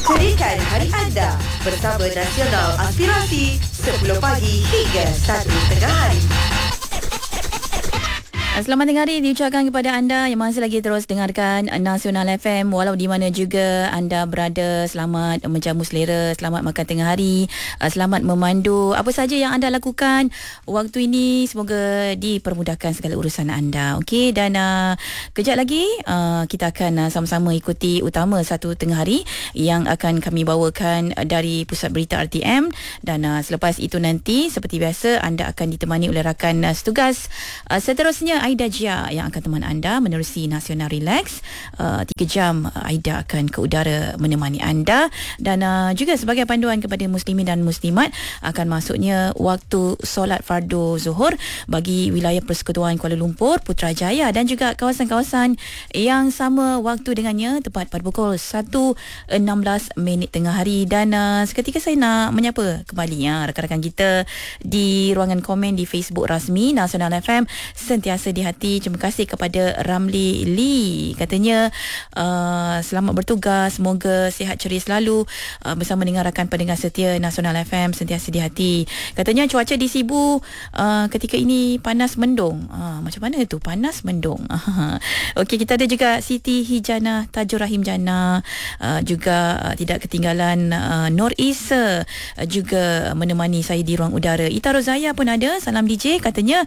Jadikan hari anda bersama Nasional Aspirasi 10 pagi hingga 1 tengah hari. Selamat tengah hari diucapkan kepada anda yang masih lagi terus dengarkan Nasional FM walau di mana juga anda berada. Selamat menjamu selera, selamat makan tengah hari, selamat memandu apa saja yang anda lakukan waktu ini. Semoga dipermudahkan segala urusan anda. Okey, dan kejap lagi kita akan sama-sama ikuti utama 1 tengah hari yang akan kami bawakan dari Pusat Berita RTM. Dan selepas itu nanti seperti biasa anda akan ditemani oleh rakan setugas seterusnya, Aida Jia, yang akan teman anda menerusi Nasional Relax. 3 jam Aida akan ke udara menemani anda. Dan juga sebagai panduan kepada muslimin dan muslimat, akan masuknya waktu solat fardu zuhur bagi wilayah Persekutuan Kuala Lumpur, Putrajaya dan juga kawasan-kawasan yang sama waktu dengannya, tepat pada pukul 1.16 tengah hari. Dan seketika saya nak menyapa kembali rakan-rakan kita di ruangan komen di Facebook rasmi Nasional FM Sentiasa di Hati. Terima kasih kepada Ramli Lee, katanya selamat bertugas, semoga sihat ceria selalu bersama dengan rakan pendengar setia Nasional FM Sentiasa di Hati. Katanya cuaca di Sibu ketika ini panas mendung. Macam mana tu panas mendung? Okey, kita ada juga Siti Hijana Tajur Rahim Jana, juga tidak ketinggalan Nur Isa juga menemani saya di ruang udara. Ita Rozaya pun ada, salam DJ, katanya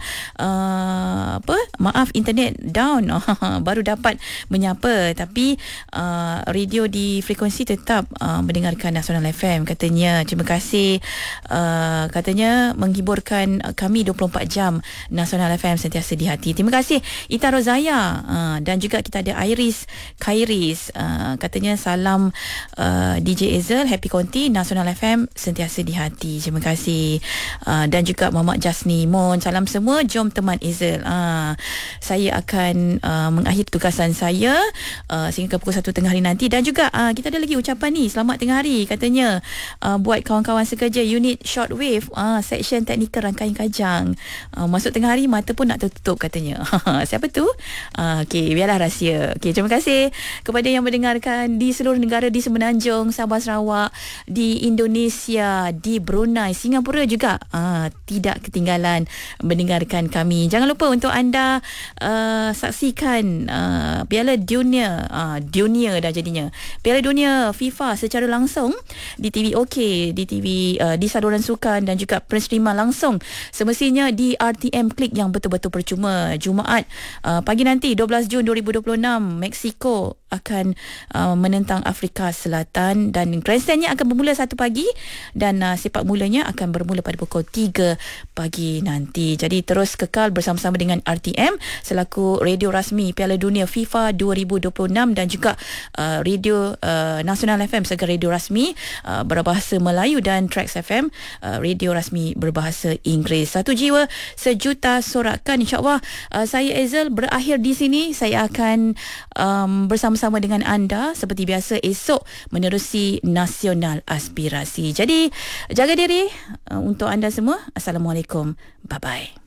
maaf internet down. Baru dapat menyapa, tapi radio di frekuensi tetap mendengarkan Nasional FM, katanya. Terima kasih, katanya menghiburkan kami 24 jam. Nasional FM Sentiasa di Hati. Terima kasih Ita Rozaya. Dan juga kita ada Iris Khairis, katanya salam DJ Ezel, Happy Konti, Nasional FM Sentiasa di Hati. Terima kasih. Dan juga Muhammad Jasni Mon, salam semua, jom teman Ezel. Saya akan mengakhiri tugasan saya sehingga pukul 1 tengah hari nanti. Dan juga kita ada lagi ucapan ni, selamat tengah hari, katanya buat kawan-kawan sekerja unit shortwave, section teknikal rangkaian kajang. Masuk tengah hari mata pun nak tertutup, katanya. Siapa tu? Okey, biarlah rahsia. Okey, terima kasih kepada yang mendengarkan di seluruh negara, di Semenanjung, Sabah, Sarawak, di Indonesia, di Brunei, Singapura juga tidak ketinggalan mendengarkan kami. Jangan lupa untuk anda saksikan Piala Dunia, dunia dah jadinya, Piala Dunia FIFA secara langsung di TV OK, di TV di saluran sukan dan juga penerimaan langsung semestinya di RTM Klik yang betul-betul percuma. Jumaat pagi nanti 12 Jun 2026 Mexico akan menentang Afrika Selatan dan Grand Stand-nya akan bermula 1 pagi dan sepak mulanya akan bermula pada pukul 3 pagi nanti. Jadi terus kekal bersama-sama dengan RTM selaku radio rasmi Piala Dunia FIFA 2026 dan juga radio Nasional FM sebagai radio rasmi berbahasa Melayu dan Trax FM radio rasmi berbahasa Inggeris. Satu jiwa sejuta sorakan. InsyaAllah saya Ezel berakhir di sini. Saya akan bersama-sama dengan anda seperti biasa esok menerusi Nasional Aspirasi. Jadi jaga diri untuk anda semua. Assalamualaikum. Bye-bye.